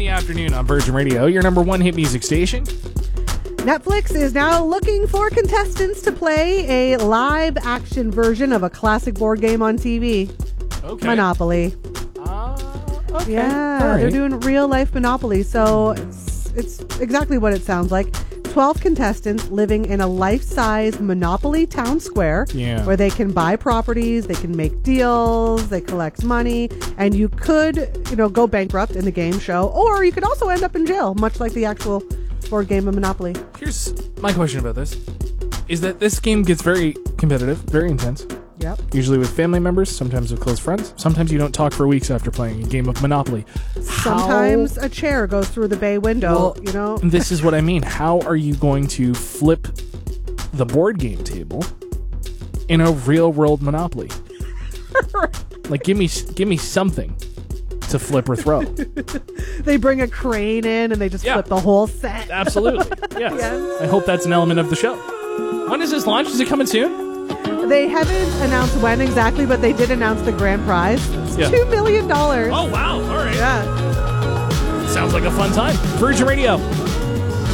afternoon on Virgin Radio, your number one hit music station. Netflix is now looking for contestants to play a live action version of a classic board game on TV. Okay. Monopoly. Okay. Yeah, All right. they're doing real life Monopoly, so it's exactly what it sounds like. 12 contestants living in a life-size Monopoly town square where they can buy properties, they can make deals, they collect money, and you could, go bankrupt in the game show, or you could also end up in jail, much like the actual board game of Monopoly. Here's my question about this, is that this game gets very competitive, very intense. Yep. Usually with family members, sometimes with close friends. Sometimes you don't talk for weeks after playing a game of Monopoly. Sometimes a chair goes through the bay window, This is what I mean. How are you going to flip the board game table in a real world Monopoly? Like, give me something to flip or throw. They bring a crane in and they just flip the whole set. Absolutely. Yes. Yes. I hope that's an element of the show. When is this launch? Is it coming soon? They haven't announced when exactly, but they did announce the grand prize. It's $2 million. Oh, wow. All right. Yeah. Sounds like a fun time. Virgin Radio.